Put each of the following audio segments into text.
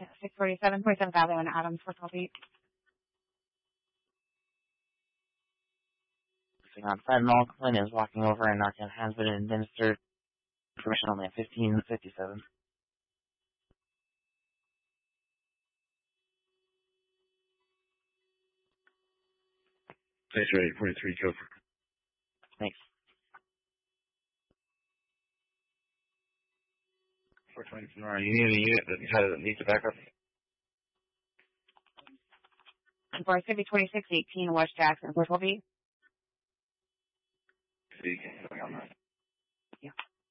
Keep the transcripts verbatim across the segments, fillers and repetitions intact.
six forty-seven, twenty-seventh Avenue in Adams for copy. On fentanyl, Clint is walking over and Narcan has been administered. Information only at fifteen fifty-seven. Station eight forty-three, go for. Thanks. four twenty-four, you need a unit that has, needs a backup? For it's going to be twenty-six eighteen West Jackson, four twelve. See, going on that. Yeah.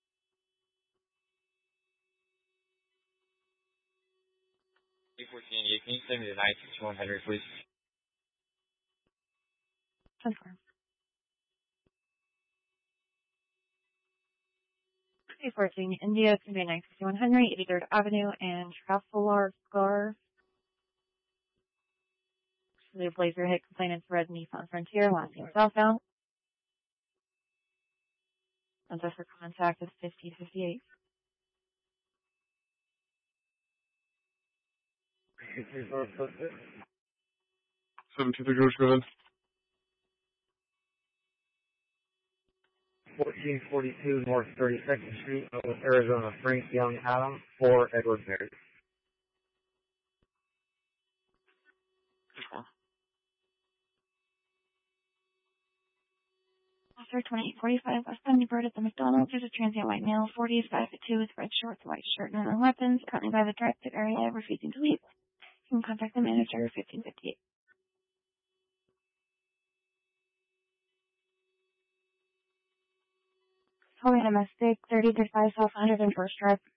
eight fourteen, yeah, can you send me the nine six one Henry, please? ten four. eight fourteen, India, it's going to be nine sixty-one Henry, eighty-third Avenue, and Trafalgar. The Blazer hit complainant's red Nissan Frontier, last name southbound. And for contact is fifty fifty-eight. seven two three, George, go ahead. fourteen forty-two North thirty-second Street, North Arizona, Frank Young Adam, for Edward Perry. Officer twenty-eight forty-five, West Sunny Bird at the McDonald's. There's a transient white male, forty, five foot two, with red shorts, white shirt, and no weapons, currently by the directed area, refusing to leave. You can contact the manager, fifteen fifty-eight. Holding domestic, thirty thirty-five South one hundred first Drive,